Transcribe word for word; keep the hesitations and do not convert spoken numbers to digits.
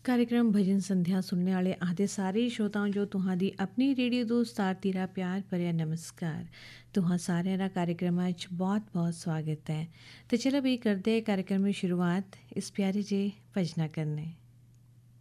कार्यक्रम भजन संध्या सुनने वाले आधे सारे श्रोताओं जो तुहादी अपनी रेडियो दोस्त आरती रा प्यार भरिया नमस्कार। तुहां सारे रा कार्यक्रम अच बहुत बहुत स्वागत है। तो चलो भी करते हैं कार्यक्रम की शुरुआत इस प्यारे जे भजना करने।